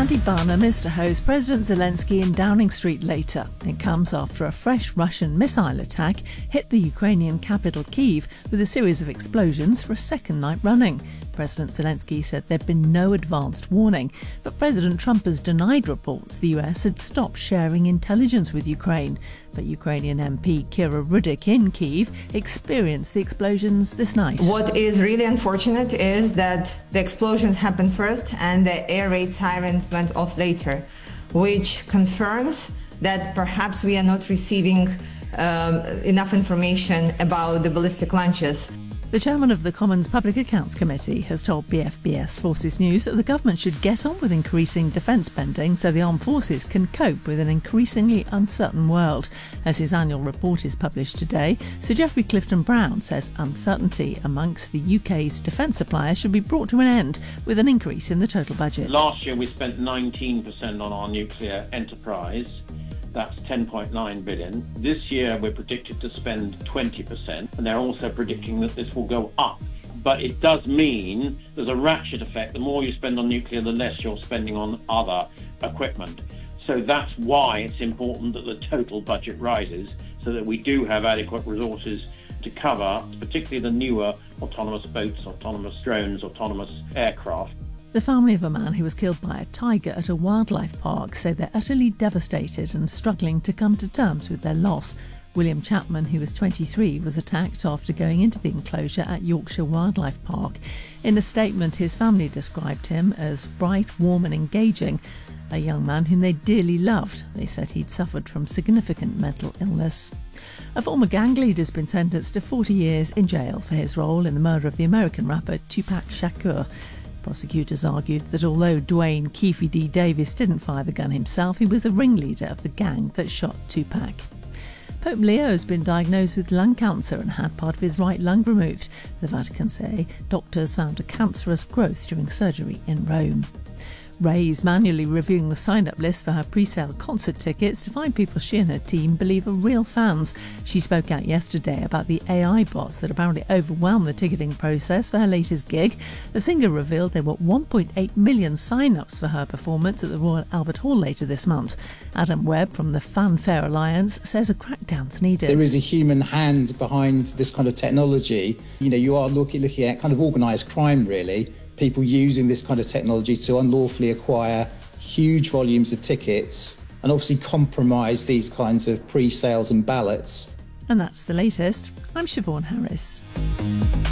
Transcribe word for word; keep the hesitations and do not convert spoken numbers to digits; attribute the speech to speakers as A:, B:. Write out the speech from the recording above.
A: Andy Barnum is to host President Zelensky in Downing Street later. It comes after a fresh Russian missile attack hit the Ukrainian capital Kyiv with a series of explosions for a second night running. President Zelensky said there'd been no advanced warning, but President Trump has denied reports the U S had stopped sharing intelligence with Ukraine. But Ukrainian M P Kira Rudik in Kyiv experienced the explosions this night.
B: What is really unfortunate is that the explosions happened first and the air raid siren went off later, which confirms that perhaps we are not receiving um, enough information about the ballistic launches.
A: The chairman of the Commons Public Accounts Committee has told B F B S Forces News that the government should get on with increasing defence spending so the armed forces can cope with an increasingly uncertain world. As his annual report is published today, Sir Geoffrey Clifton-Brown says uncertainty amongst the U K's defence suppliers should be brought to an end with an increase in the total budget.
C: Last year we spent nineteen percent on our nuclear enterprise. That's ten point nine billion. This year we're predicted to spend twenty percent, and they're also predicting that this will go up. But it does mean there's a ratchet effect. The more you spend on nuclear, the less you're spending on other equipment. So that's why it's important that the total budget rises, so that we do have adequate resources to cover, particularly the newer autonomous boats, autonomous drones, autonomous aircraft.
A: The family of a man who was killed by a tiger at a wildlife park say they're utterly devastated and struggling to come to terms with their loss. William Chapman, who was twenty-three, was attacked after going into the enclosure at Yorkshire Wildlife Park. In a statement, his family described him as bright, warm and engaging, a young man whom they dearly loved. They said he'd suffered from significant mental illness. A former gang leader has been sentenced to forty years in jail for his role in the murder of the American rapper Tupac Shakur. Prosecutors argued that although Dwayne Keefe D. Davis didn't fire the gun himself, he was the ringleader of the gang that shot Tupac. Pope Leo has been diagnosed with lung cancer and had part of his right lung removed. The Vatican say doctors found a cancerous growth during surgery in Rome. Ray is manually reviewing the sign-up list for her pre-sale concert tickets to find people she and her team believe are real fans. She spoke out yesterday about the A I bots that apparently overwhelm the ticketing process for her latest gig. The singer revealed there were one point eight million sign-ups for her performance at the Royal Albert Hall later this month. Adam Webb from the Fanfare Alliance says a crackdown's needed.
D: There is a human hand behind this kind of technology. You know, you are looking, looking at kind of organised crime, really. People using this kind of technology to unlawfully acquire huge volumes of tickets and obviously compromise these kinds of pre-sales and ballots.
A: And that's the latest. I'm Siobhan Harris.